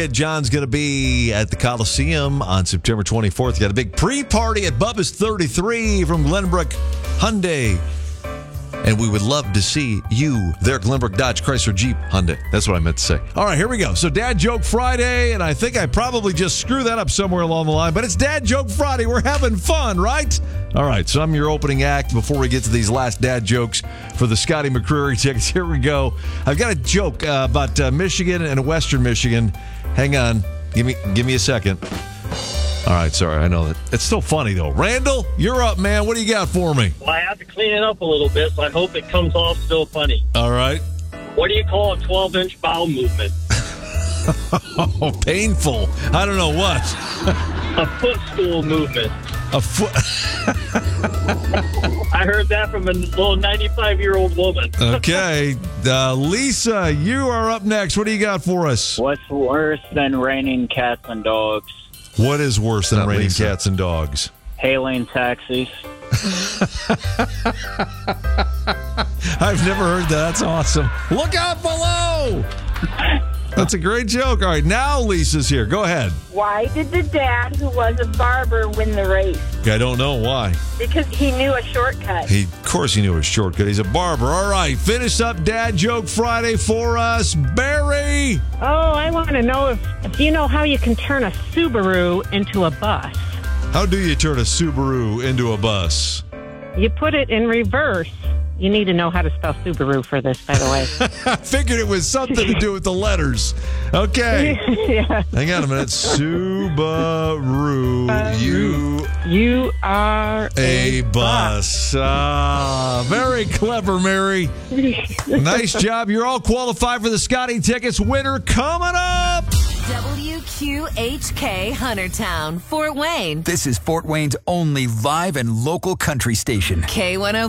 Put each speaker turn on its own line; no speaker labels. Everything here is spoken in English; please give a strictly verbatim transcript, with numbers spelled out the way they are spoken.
John's going to be at the Coliseum on September twenty-fourth. Got a big pre-party at Bubba's thirty-three from Glenbrook Hyundai. And we would love to see you there, Glenbrook Dodge Chrysler Jeep Hyundai. That's what I meant to say. All right, here we go. So Dad Joke Friday, and I think I probably just screwed that up somewhere along the line, but it's Dad Joke Friday. We're having fun, right? All right, so I'm your opening act before we get to these last dad jokes for the Scotty McCreery tickets. Here we go. I've got a joke uh, about uh, Michigan and Western Michigan. Hang on. Give me, give me a second. All right, sorry, I know that. It's still funny, though. Randall, you're up, man. What do you got for me?
Well, I have to clean it up a little bit, so I hope it comes off still funny.
All right.
What do you call a twelve-inch bowel movement?
Oh, painful. I don't know what.
A footstool movement.
A foot.
I heard that from a little ninety-five-year-old woman.
Okay. Uh, Lisa, you are up next. What do you got for us?
What's worse than raining cats and dogs?
What is worse than
Not
raining
Lisa.
cats and dogs?
Hailing taxis.
I've never heard that. That's awesome. Look out below. That's a great joke. All right, now Lisa's here. Go ahead.
Why did the dad who was a barber win the race?
I don't know why.
Because he knew a shortcut.
He, of course he knew his shortcut. He's a barber. All right, finish up Dad Joke Friday for us. Barry.
Oh, I want to know if, if you know how you can turn a Subaru into a bus.
How do you turn a Subaru into a bus?
You put it in reverse. You need to know how to spell Subaru for this, by the way.
I figured it was something to do with the letters. Okay.
Yeah.
Hang on a minute. Subaru.
Uh,
you
You are
a
a
bus. Ah, very clever, Mary. Nice job. You're all qualified for the Scotty tickets. Winner coming up.
W Q H K Huntertown, Fort Wayne.
This is Fort Wayne's only live and local country station.
K one oh